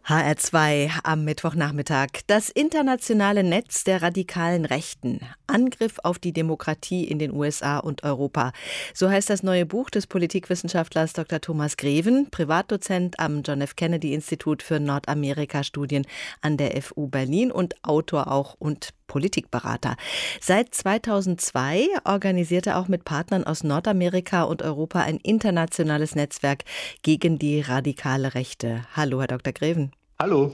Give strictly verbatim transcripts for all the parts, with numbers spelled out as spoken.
H R zwei am Mittwochnachmittag. Das internationale Netz der radikalen Rechten. Angriff auf die Demokratie in den U S A und Europa. So heißt das neue Buch des Politikwissenschaftlers Doktor Thomas Greven, Privatdozent am John F. Kennedy Institut für Nordamerika-Studien an der F U Berlin und Autor auch und Politikberater. Seit zweitausendzwei organisiert er auch mit Partnern aus Nordamerika und Europa ein internationales Netzwerk gegen die radikale Rechte. Hallo, Herr Doktor Greven. Hallo.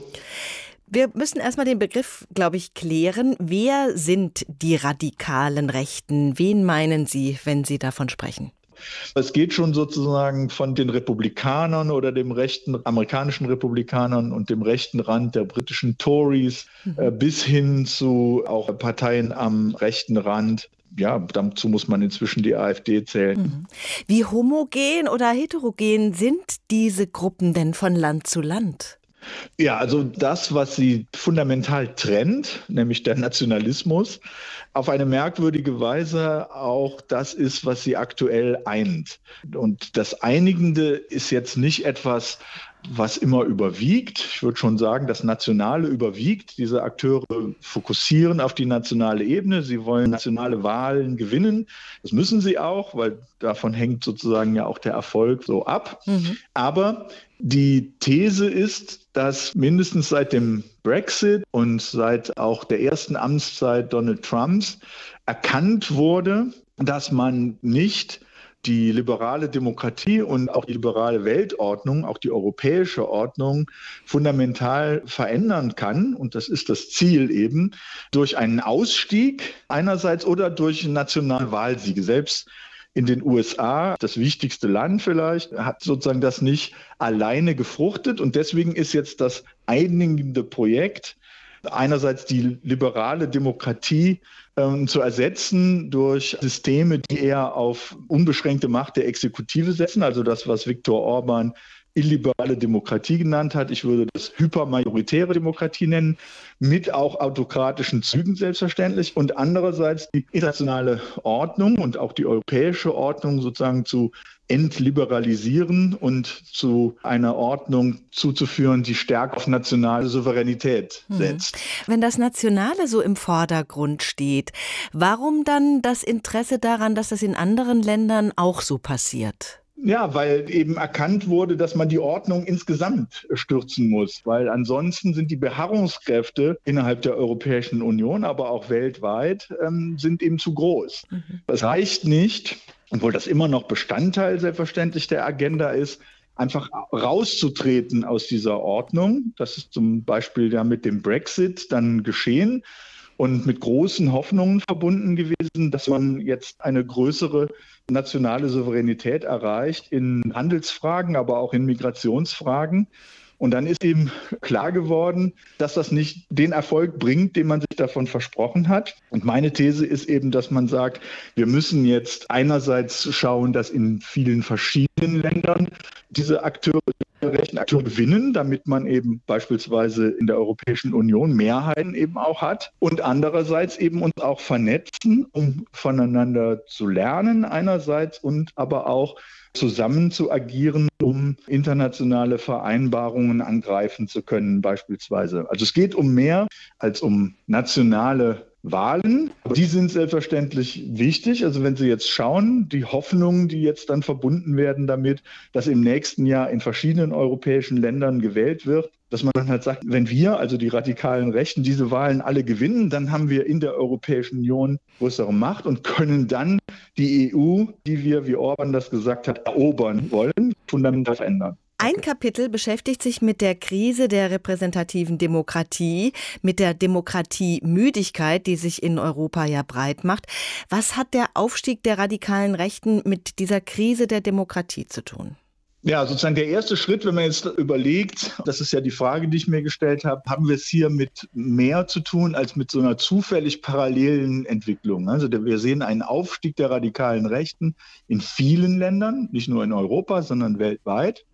Wir müssen erstmal den Begriff, glaube ich, klären. Wer sind die radikalen Rechten? Wen meinen Sie, wenn Sie davon sprechen? Es geht schon sozusagen von den Republikanern oder dem rechten amerikanischen Republikanern und dem rechten Rand der britischen Tories mhm. äh, bis hin zu auch Parteien am rechten Rand. Ja, dazu muss man inzwischen die AfD zählen. Mhm. Wie homogen oder heterogen sind diese Gruppen denn von Land zu Land? Ja, also das, was sie fundamental trennt, nämlich der Nationalismus, auf eine merkwürdige Weise auch das ist, was sie aktuell eint. Und das Einigende ist jetzt nicht etwas, was immer überwiegt. Ich würde schon sagen, das Nationale überwiegt. Diese Akteure fokussieren auf die nationale Ebene. Sie wollen nationale Wahlen gewinnen. Das müssen sie auch, weil davon hängt sozusagen ja auch der Erfolg so ab. Mhm. Aber die These ist, dass mindestens seit dem Brexit und seit auch der ersten Amtszeit Donald Trumps erkannt wurde, dass man nicht die liberale Demokratie und auch die liberale Weltordnung, auch die europäische Ordnung fundamental verändern kann. Und das ist das Ziel eben, durch einen Ausstieg einerseits oder durch nationale Wahlsiege. Selbst in den U S A, das wichtigste Land vielleicht, hat sozusagen das nicht alleine gefruchtet. Und deswegen ist jetzt das einigende Projekt, einerseits die liberale Demokratie ähm, zu ersetzen durch Systeme, die eher auf unbeschränkte Macht der Exekutive setzen, also das, was Viktor Orban illiberale Demokratie genannt hat. Ich würde das hypermajoritäre Demokratie nennen, mit auch autokratischen Zügen selbstverständlich. Und andererseits die internationale Ordnung und auch die europäische Ordnung sozusagen zu entliberalisieren und zu einer Ordnung zuzuführen, die stärker auf nationale Souveränität setzt. Wenn das Nationale so im Vordergrund steht, warum dann das Interesse daran, dass das in anderen Ländern auch so passiert? Ja, weil eben erkannt wurde, dass man die Ordnung insgesamt stürzen muss, weil ansonsten sind die Beharrungskräfte innerhalb der Europäischen Union, aber auch weltweit, ähm, sind eben zu groß. Mhm. Es reicht nicht, obwohl das immer noch Bestandteil selbstverständlich der Agenda ist, einfach rauszutreten aus dieser Ordnung. Das ist zum Beispiel ja mit dem Brexit dann geschehen. Und mit großen Hoffnungen verbunden gewesen, dass man jetzt eine größere nationale Souveränität erreicht in Handelsfragen, aber auch in Migrationsfragen. Und dann ist eben klar geworden, dass das nicht den Erfolg bringt, den man sich davon versprochen hat. Und meine These ist eben, dass man sagt, wir müssen jetzt einerseits schauen, dass in vielen verschiedenen Ländern diese Akteure rechten Akteure gewinnen, damit man eben beispielsweise in der Europäischen Union Mehrheiten eben auch hat und andererseits eben uns auch vernetzen, um voneinander zu lernen einerseits und aber auch zusammen zu agieren, um internationale Vereinbarungen angreifen zu können beispielsweise. Also es geht um mehr als um nationale Wahlen. Die sind selbstverständlich wichtig. Also wenn Sie jetzt schauen, die Hoffnungen, die jetzt dann verbunden werden damit, dass im nächsten Jahr in verschiedenen europäischen Ländern gewählt wird, dass man dann halt sagt, wenn wir, also die radikalen Rechten, diese Wahlen alle gewinnen, dann haben wir in der Europäischen Union größere Macht und können dann die E U, die wir, wie Orban das gesagt hat, erobern wollen, fundamental verändern. Ein Kapitel beschäftigt sich mit der Krise der repräsentativen Demokratie, mit der Demokratiemüdigkeit, die sich in Europa ja breit macht. Was hat der Aufstieg der radikalen Rechten mit dieser Krise der Demokratie zu tun? Ja, sozusagen der erste Schritt, wenn man jetzt überlegt, das ist ja die Frage, die ich mir gestellt habe, haben wir es hier mit mehr zu tun als mit so einer zufällig parallelen Entwicklung. Also wir sehen einen Aufstieg der radikalen Rechten in vielen Ländern, nicht nur in Europa, sondern weltweit.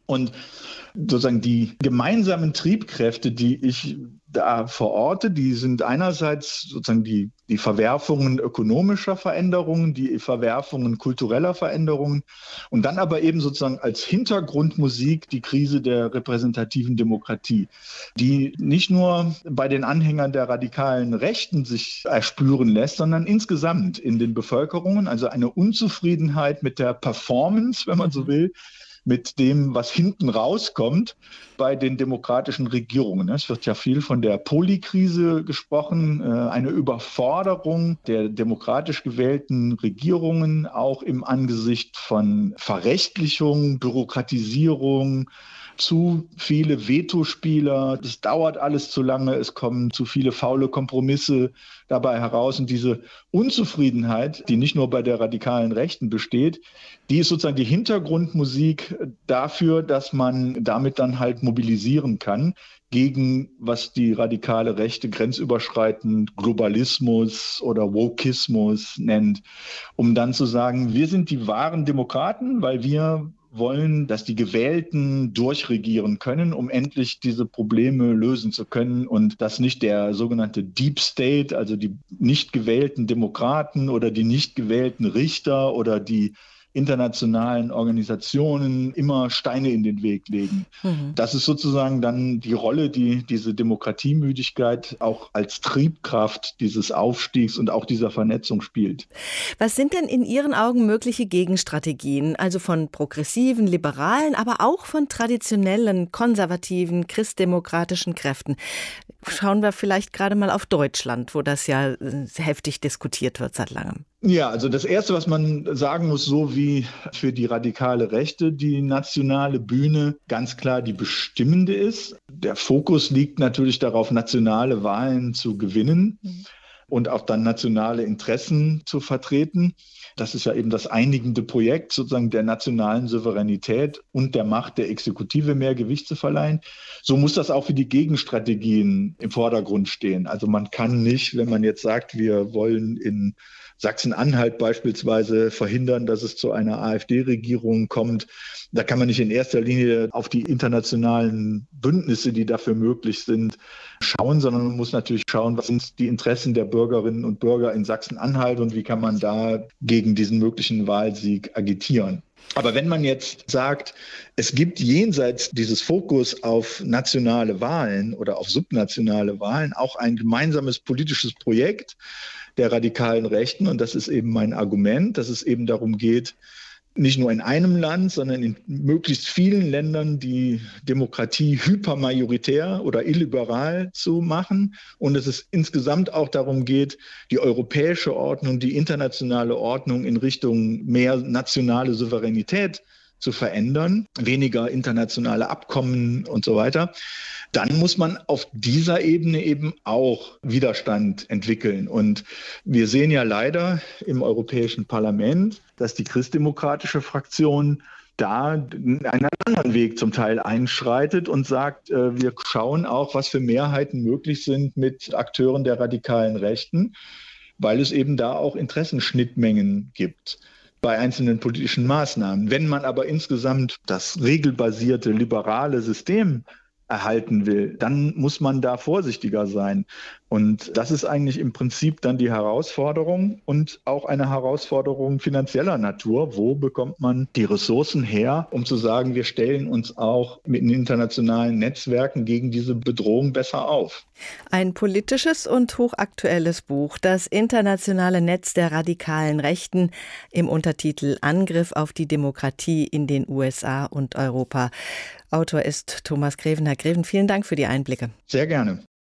Und sozusagen die gemeinsamen Triebkräfte, die ich da verorte, die sind einerseits sozusagen die, die Verwerfungen ökonomischer Veränderungen, die Verwerfungen kultureller Veränderungen und dann aber eben sozusagen als Hintergrundmusik die Krise der repräsentativen Demokratie, die nicht nur bei den Anhängern der radikalen Rechten sich erspüren lässt, sondern insgesamt in den Bevölkerungen, also eine Unzufriedenheit mit der Performance, wenn man so will, mit dem, was hinten rauskommt bei den demokratischen Regierungen. Es wird ja viel von der Polykrise gesprochen, eine Überforderung der demokratisch gewählten Regierungen, auch im Angesicht von Verrechtlichung, Bürokratisierung, zu viele Vetospieler, das dauert alles zu lange, es kommen zu viele faule Kompromisse dabei heraus. Und diese Unzufriedenheit, die nicht nur bei der radikalen Rechten besteht, die ist sozusagen die Hintergrundmusik dafür, dass man damit dann halt mobilisieren kann gegen, was die radikale Rechte grenzüberschreitend Globalismus oder Wokismus nennt, um dann zu sagen, wir sind die wahren Demokraten, weil wir wollen, dass die Gewählten durchregieren können, um endlich diese Probleme lösen zu können und dass nicht der sogenannte Deep State, also die nicht gewählten Demokraten oder die nicht gewählten Richter oder die internationalen Organisationen immer Steine in den Weg legen. Mhm. Das ist sozusagen dann die Rolle, die diese Demokratiemüdigkeit auch als Triebkraft dieses Aufstiegs und auch dieser Vernetzung spielt. Was sind denn in Ihren Augen mögliche Gegenstrategien, also von progressiven, liberalen, aber auch von traditionellen, konservativen, christdemokratischen Kräften? Schauen wir vielleicht gerade mal auf Deutschland, wo das ja heftig diskutiert wird seit langem. Ja, also das Erste, was man sagen muss, so wie für die radikale Rechte die nationale Bühne ganz klar die bestimmende ist. Der Fokus liegt natürlich darauf, nationale Wahlen zu gewinnen mhm. und auch dann nationale Interessen zu vertreten. Das ist ja eben das einigende Projekt sozusagen der nationalen Souveränität und der Macht der Exekutive mehr Gewicht zu verleihen. So muss das auch für die Gegenstrategien im Vordergrund stehen. Also man kann nicht, wenn man jetzt sagt, wir wollen in Sachsen-Anhalt beispielsweise verhindern, dass es zu einer AfD-Regierung kommt. Da kann man nicht in erster Linie auf die internationalen Bündnisse, die dafür möglich sind, schauen, sondern man muss natürlich schauen, was sind die Interessen der Bürgerinnen und Bürger in Sachsen-Anhalt und wie kann man da gegen diesen möglichen Wahlsieg agitieren. Aber wenn man jetzt sagt, es gibt jenseits dieses Fokus auf nationale Wahlen oder auf subnationale Wahlen auch ein gemeinsames politisches Projekt der radikalen Rechten, und das ist eben mein Argument, dass es eben darum geht, nicht nur in einem Land, sondern in möglichst vielen Ländern die Demokratie hypermajoritär oder illiberal zu machen. Und dass es insgesamt auch darum geht, die europäische Ordnung, die internationale Ordnung in Richtung mehr nationale Souveränität zu verändern, weniger internationale Abkommen und so weiter, dann muss man auf dieser Ebene eben auch Widerstand entwickeln. Und wir sehen ja leider im Europäischen Parlament, dass die christdemokratische Fraktion da einen anderen Weg zum Teil einschreitet und sagt, wir schauen auch, was für Mehrheiten möglich sind mit Akteuren der radikalen Rechten, weil es eben da auch Interessenschnittmengen gibt bei einzelnen politischen Maßnahmen. Wenn man aber insgesamt das regelbasierte, liberale System erhalten will, dann muss man da vorsichtiger sein. Und das ist eigentlich im Prinzip dann die Herausforderung und auch eine Herausforderung finanzieller Natur. Wo bekommt man die Ressourcen her, um zu sagen, wir stellen uns auch mit den internationalen Netzwerken gegen diese Bedrohung besser auf? Ein politisches und hochaktuelles Buch, das internationale Netz der radikalen Rechten, im Untertitel Angriff auf die Demokratie in den U S A und Europa. Autor ist Thomas Greven. Herr Greven, vielen Dank für die Einblicke. Sehr gerne.